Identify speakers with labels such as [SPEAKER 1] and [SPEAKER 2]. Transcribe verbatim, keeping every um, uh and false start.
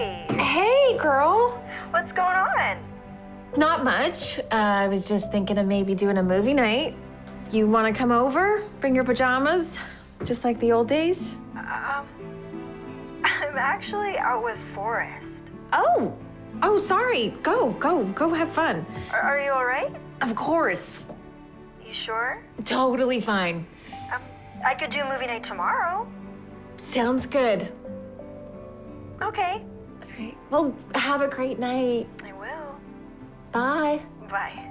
[SPEAKER 1] Hey.
[SPEAKER 2] Hey, girl.
[SPEAKER 1] What's going on?
[SPEAKER 2] Not much. Uh, I was just thinking of maybe doing a movie night. You want to come over? Bring your pajamas? Just like the old days?
[SPEAKER 1] Um, I'm actually out with Forrest.
[SPEAKER 2] Oh. Oh, sorry. Go, go, go have fun.
[SPEAKER 1] Are, are you all right?
[SPEAKER 2] Of course.
[SPEAKER 1] You sure?
[SPEAKER 2] Totally fine.
[SPEAKER 1] Um, I could do movie night tomorrow.
[SPEAKER 2] Sounds good.
[SPEAKER 1] Okay.
[SPEAKER 2] All right. Well, have a great night.
[SPEAKER 1] I will.
[SPEAKER 2] Bye.
[SPEAKER 1] Bye.